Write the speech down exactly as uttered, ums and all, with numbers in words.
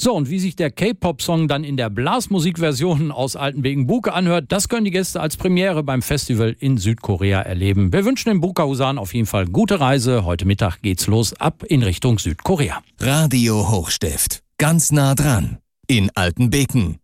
So, und wie sich der K-Pop-Song dann in der Blasmusikversion aus Altenbeken-Buke anhört, das können die Gäste als Premiere beim Festival in Südkorea erleben. Wir wünschen den Buka-Husaren auf jeden Fall gute Reise. Heute Mittag geht's los, ab in Richtung Südkorea. Radio Hochstift. Ganz nah dran. In Altenbeken.